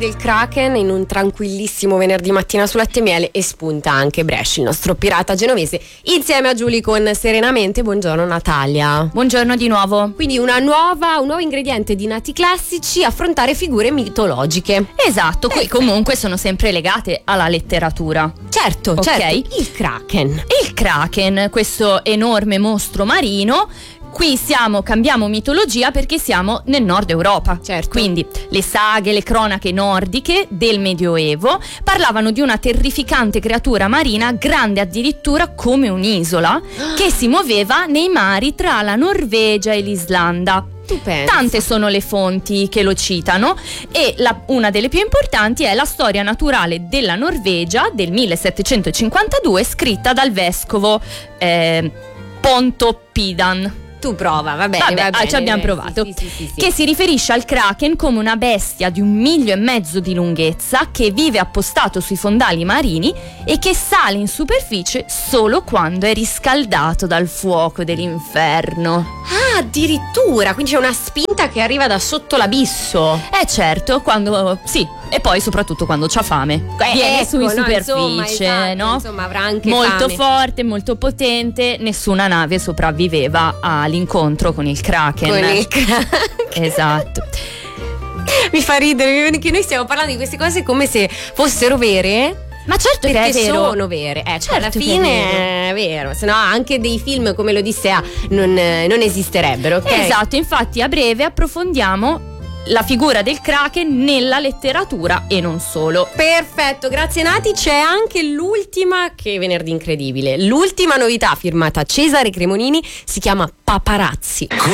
del Kraken in un tranquillissimo venerdì mattina su Latte e Miele, e spunta anche Bresci, il nostro pirata genovese, insieme a Giulia con Serenamente. Buongiorno Natalia. Buongiorno di nuovo. Quindi un nuovo ingrediente di Nati Classici: affrontare figure mitologiche. Esatto, qui comunque sono sempre legate alla letteratura. Certo, Ok. certo. Il Kraken. Il Kraken, questo enorme mostro marino. Qui cambiamo mitologia perché siamo nel nord Europa. Certo. Quindi le saghe, le cronache nordiche del Medioevo parlavano di una terrificante creatura marina grande addirittura come un'isola che si muoveva nei mari tra la Norvegia e l'Islanda. Tu pensi? Tante sono le fonti che lo citano e una delle più importanti è la storia naturale della Norvegia del 1752, scritta dal vescovo Pontoppidan. Tu prova, va bene. Ci abbiamo provato. Sì. Che si riferisce al Kraken come una bestia di 1,5 miglia di lunghezza che vive appostato sui fondali marini e che sale in superficie solo quando è riscaldato dal fuoco dell'inferno. Ah, addirittura, quindi c'è una spinta che arriva da sotto l'abisso. Certo, e poi soprattutto quando c'ha fame. Viene su in superficie, no? Insomma, avrà anche molto fame. forte, molto potente, nessuna nave sopravviveva all'incontro con il Kraken. Con il Kraken. Esatto. Mi fa ridere che noi stiamo parlando di queste cose come se fossero vere. Ma certo che Perché è vero. sono vere, Certo alla che è fine è vero, se no anche dei film come l'Odissea non esisterebbero, ok? Esatto, infatti a breve approfondiamo la figura del Kraken nella letteratura e non solo. Perfetto, grazie Nati. C'è anche l'ultima, che venerdì incredibile, l'ultima novità firmata Cesare Cremonini, si chiama Paparazzi.